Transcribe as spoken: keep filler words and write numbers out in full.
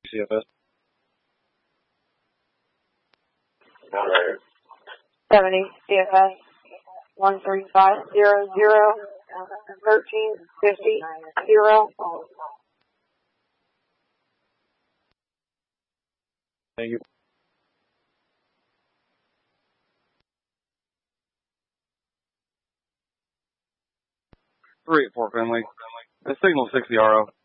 C F S. seventy C F S one three five zero zero thirteen fifty zero. Thank you. three eight four Finley. The signal sixty R O.